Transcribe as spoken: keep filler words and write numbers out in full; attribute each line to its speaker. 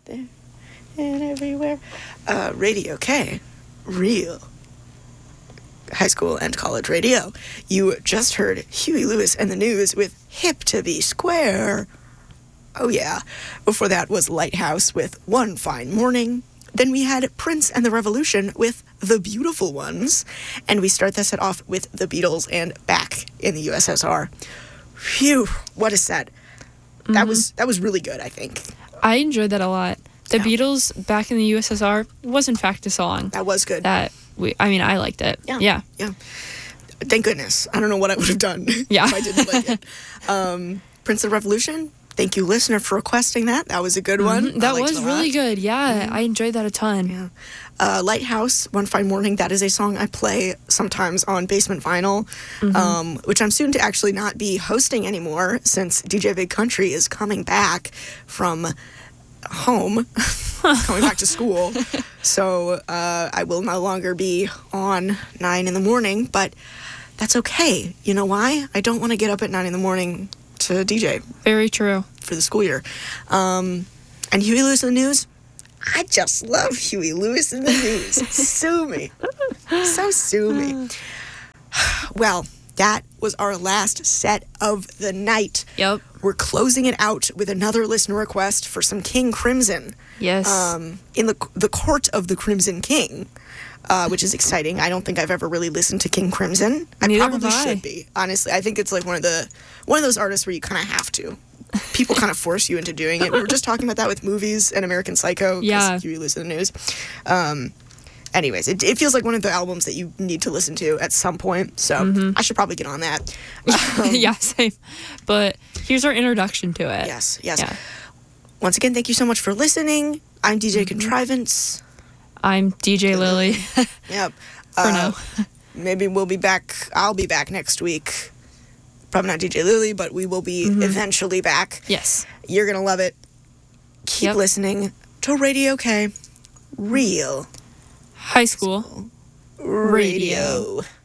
Speaker 1: there, and everywhere. Uh, Radio K, real high school and college radio. You just heard Huey Lewis and the News with Hip to Be Square. Oh yeah. Before that was Lighthouse with One Fine Morning. Then we had Prince and the Revolution with The Beautiful Ones. And we start this set off with The Beatles and Back in the U S S R. Phew, what a set. Mm-hmm. That was that was really good, I think.
Speaker 2: I enjoyed that a lot. The
Speaker 1: yeah.
Speaker 2: Beatles Back in the U S S R was in fact a song.
Speaker 1: That was good.
Speaker 2: That we I mean I liked it.
Speaker 1: Yeah.
Speaker 2: Yeah.
Speaker 1: Yeah. Thank goodness. I don't know what I would have done
Speaker 2: yeah.
Speaker 1: if I didn't like it. Um, Prince of the Revolution. Thank you, listener, for requesting that. That was a good one.
Speaker 2: Mm-hmm. That was really good. Yeah, mm-hmm. I enjoyed that a ton.
Speaker 1: Yeah. Uh, Lighthouse, One Fine Morning, that is a song I play sometimes on Basement Vinyl, mm-hmm. um, which I'm soon to actually not be hosting anymore since D J Big Country is coming back from home, coming back to school. So uh, I will no longer be on nine in the morning, but that's okay. You know why? I don't want to get up at nine in the morning to D J.
Speaker 2: Very true.
Speaker 1: For the school year. Um, and Huey Lewis in the News, I just love Huey Lewis in the News. Sue me. So sue me. Well, that was our last set of the night.
Speaker 2: Yep.
Speaker 1: We're closing it out with another listener request for some King Crimson.
Speaker 2: Yes.
Speaker 1: Um, in the the court of the Crimson King. Uh, which is exciting. I don't think I've ever really listened to King Crimson. I
Speaker 2: Neither
Speaker 1: probably
Speaker 2: have I.
Speaker 1: should be. Honestly, I think it's like one of the one of those artists where you kind of have to. People kind of force you into doing it. We were just talking about that with movies and American Psycho.
Speaker 2: Yeah.
Speaker 1: You listen to the news. Um, anyways, it, it feels like one of the albums that you need to listen to at some point. So
Speaker 2: mm-hmm.
Speaker 1: I should probably get on that.
Speaker 2: Um, yeah, same. But here's our introduction to it.
Speaker 1: Yes, yes.
Speaker 2: Yeah.
Speaker 1: Once again, thank you so much for listening. I'm D J mm-hmm. Contrivance.
Speaker 2: I'm D J Lily.
Speaker 1: Yep.
Speaker 2: For
Speaker 1: uh,
Speaker 2: now.
Speaker 1: Maybe we'll be back. I'll be back next week. Probably not D J Lily, but we will be mm-hmm. eventually back.
Speaker 2: Yes.
Speaker 1: You're going to love it. Keep yep. listening to Radio K. Real
Speaker 2: High School,
Speaker 1: High School Radio. Radio.